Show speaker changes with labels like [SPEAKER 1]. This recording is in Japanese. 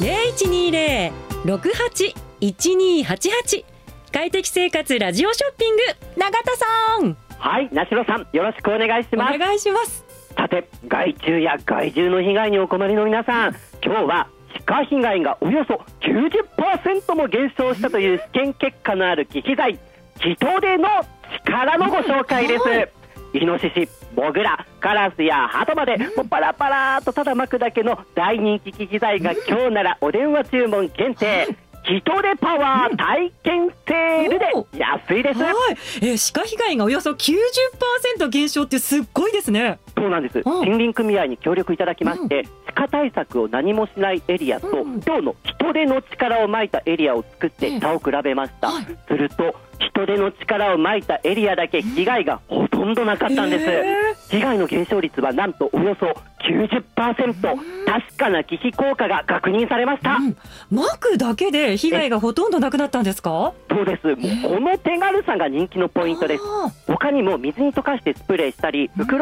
[SPEAKER 1] 0120-681288快適生活ラジオショッピング、永田さん。
[SPEAKER 2] はい、なしろさん、よろしくお願いします。
[SPEAKER 1] お願いします。
[SPEAKER 2] さて、害虫や害獣の被害にお困りの皆さん、今日は鹿被害がおよそ 90% も減少したという試験結果のある忌避剤、ヒトデの力のご紹介です。イノシシ、モグラ、カラスやハトまでもうパラパラーとただ巻くだけの大人気忌避剤が今日ならお電話注文限定、ヒトデパワー体験セールで安いです。
[SPEAKER 1] はい、鹿被害がおよそ 90% 減少ってすっごいですね。
[SPEAKER 2] そうなんです。森林組合に協力いただきまして、鹿対策を何もしないエリアと、今日のヒトデの力をまいたエリアを作って差を比べました。するとヒトデの力をまいたエリアだけ被害がほとんどなかったんです。被害の減少率はなんとおよそ 90%、確かな忌避効果が確認されました。
[SPEAKER 1] 巻くだけで被害がほとんどなくなったんですか？
[SPEAKER 2] そうです。もうこの手軽さが人気のポイントです。他にも水に溶かしてスプレーしたり、袋